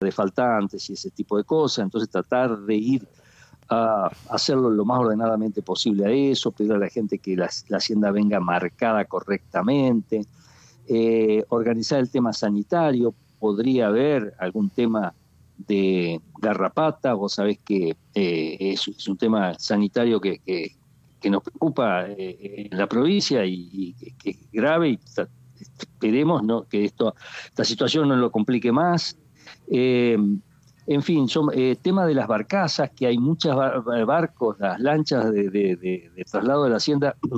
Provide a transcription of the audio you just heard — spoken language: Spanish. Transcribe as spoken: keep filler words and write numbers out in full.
de faltantes y ese tipo de cosas, entonces tratar de ir a hacerlo lo más ordenadamente posible a eso, pedir a la gente que la, la hacienda venga marcada correctamente, eh, organizar el tema sanitario, podría haber algún tema de garrapata, vos sabés que eh, es, es un tema sanitario que, que, que nos preocupa eh, en la provincia y, y que, que es grave y esperemos, ¿no?, que esto, esta situación no lo complique más. Eh, en fin, son, eh, tema de las barcazas, que hay muchos bar barcos, las lanchas de, de, de, de traslado de la hacienda